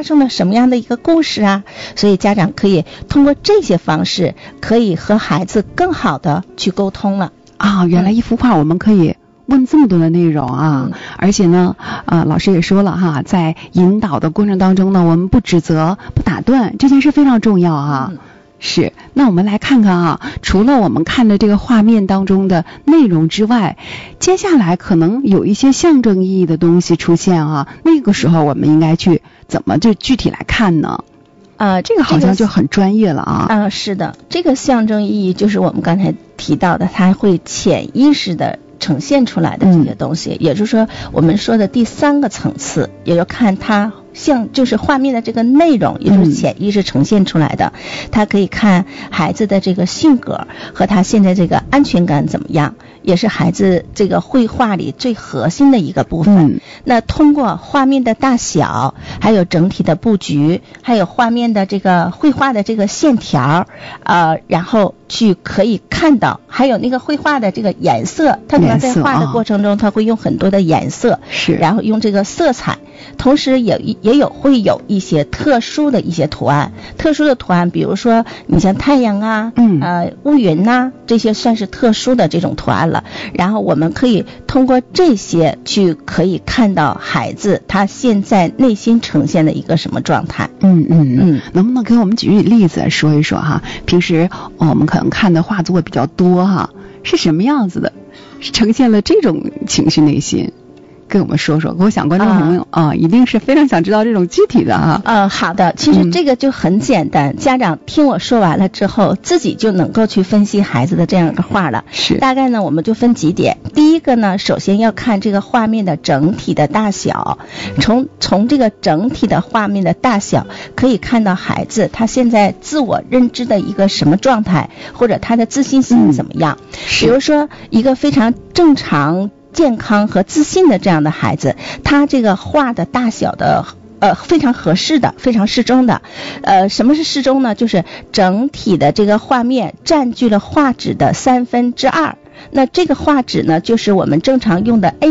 发生了什么样的一个故事啊，所以家长可以通过这些方式可以和孩子更好的去沟通了。 原来一幅画我们可以问这么多的内容啊，而且呢，老师也说了哈，在引导的过程当中呢，我们不指责、不打断，这件事非常重要啊。是，那我们来看看啊，除了我们看的这个画面当中的内容之外，接下来可能有一些象征意义的东西出现啊，那个时候我们应该去怎么就具体来看呢？这个好像就很专业了啊。 是的，这个象征意义就是我们刚才提到的，它会潜意识的呈现出来的这些东西，也就是说我们说的第三个层次，也就看它就是画面的这个内容，也就是潜意识呈现出来的，他可以看孩子的这个性格和他现在这个安全感怎么样，也是孩子这个绘画里最核心的一个部分。那通过画面的大小，还有整体的布局，还有画面的这个绘画的这个线条，然后去可以看到，还有那个绘画的这个颜色，他可能在画的过程中他会用很多的颜色，然后用这个色彩，同时会有一些特殊的一些图案，比如说你像太阳啊，乌云啊，这些算是特殊的这种图案了。然后我们可以通过这些可以看到孩子他现在内心呈现的一个什么状态。 能不能给我们举例子说一说哈？平时我们可能看的画作比较多哈，是什么样子的，呈现了这种情绪内心？跟我们说说，我想观众朋友一定是非常想知道这种具体的啊。 好的，其实这个就很简单，家长听我说完了之后，自己就能够去分析孩子的这样一个画了。 是， 大概呢我们就分几点。第一个呢，首先要看这个画面的整体的大小，从这个整体的画面的大小可以看到孩子他现在自我认知的一个什么状态，或者他的自信心怎么样。比如说一个非常正常健康和自信的这样的孩子，他这个画的大小的非常合适的，非常适中的。什么是适中呢？就是整体的这个画面占据了画纸的2/3。那这个画纸呢，就是我们正常用的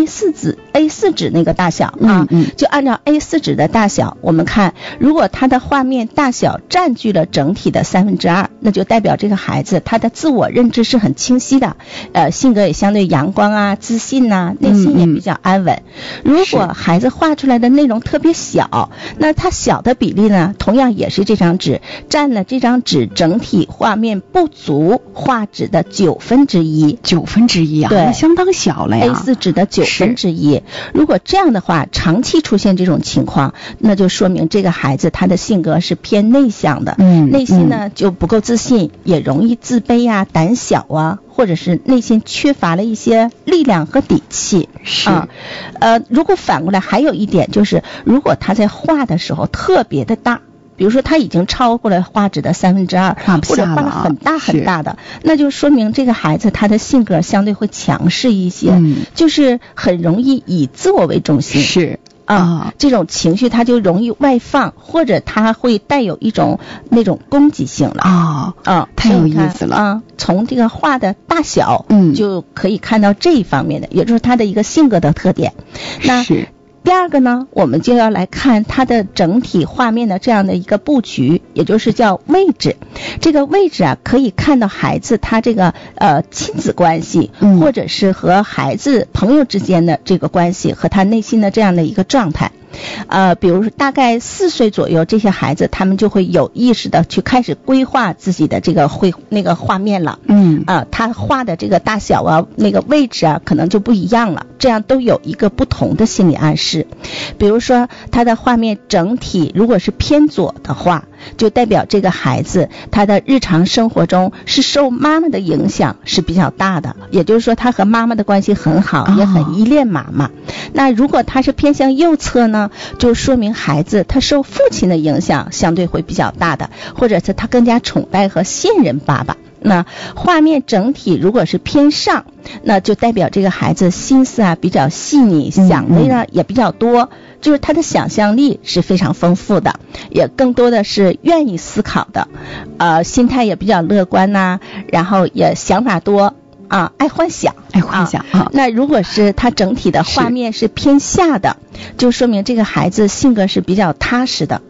A4 纸那个大小啊，就按照 A4 纸的大小，我们看如果它的画面大小占据了整体的2/3，那就代表这个孩子他的自我认知是很清晰的，性格也相对阳光啊，自信啊，内心也比较安稳。如果孩子画出来的内容特别小，那它小的比例呢，同样也是这张纸占了这张纸整体画面不足画纸的1/9。 1/9啊， 对， 那相当小了呀。 A4 纸的1/9。如果这样的话，长期出现这种情况，那就说明这个孩子他的性格是偏内向的，内心呢就不够自信，也容易自卑啊、胆小啊，或者是内心缺乏了一些力量和底气。如果反过来还有一点就是，如果他在画的时候特别的大，比如说他已经超过了画纸的2/3，或者画了很大很大的，那就说明这个孩子他的性格相对会强势一些，就是很容易以自我为中心。 是这种情绪他就容易外放，或者他会带有一种那种攻击性了。 太有意思了。 从这个画的大小就可以看到这一方面的，也就是他的一个性格的特点。那第二个呢，我们就要来看它的整体画面的这样的一个布局，也就是叫位置。这个位置啊，可以看到孩子他这个亲子关系，或者是和孩子朋友之间的这个关系，和他内心的这样的一个状态。比如说大概4岁左右，这些孩子他们就会有意识的去开始规划自己的这个那个画面了。他画的这个大小啊，那个位置啊，可能就不一样了，这样都有一个不同的心理暗示。比如说他的画面整体如果是偏左的话，就代表这个孩子他的日常生活中是受妈妈的影响是比较大的，也就是说他和妈妈的关系很好，也很依恋妈妈。那如果他是偏向右侧呢，就说明孩子他受父亲的影响相对会比较大的，或者是他更加崇拜和信任爸爸。那画面整体如果是偏上，那就代表这个孩子心思啊比较细腻，想的呢也比较多，就是他的想象力是非常丰富的，也更多的是愿意思考的，心态也比较乐观呐，然后也想法多爱幻想。那如果是他整体的画面是偏下的，就说明这个孩子性格是比较踏实的，